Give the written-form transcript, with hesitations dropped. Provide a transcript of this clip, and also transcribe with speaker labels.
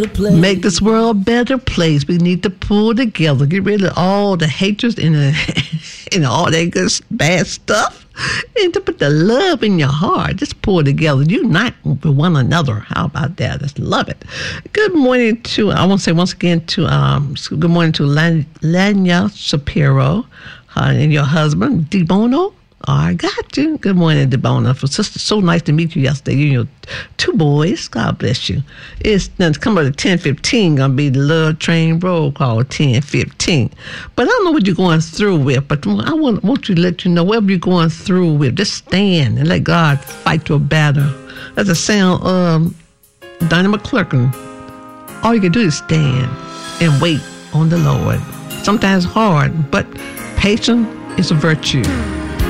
Speaker 1: Make this world a better place. We need to pull together, get rid of all the hatred and all that good bad stuff, and to put the love in your heart. Just pull together, unite with one another. How about that? Just love it. Good morning to, I want to say once again to good morning to Lanya Shapiro and your husband DeBono. I got you. Good morning, DeBona. For sister, so nice to meet you yesterday. You know, 2 boys. God bless you. It's coming at 10:15. Gonna be the Love Train roll call 10:15. But I don't know what you're going through with. But I want you to let you know whatever you're going through with. Just stand and let God fight your battle. That's the sound of Donnie McClurkin. All you can do is stand and wait on the Lord. Sometimes hard, but patience is a virtue.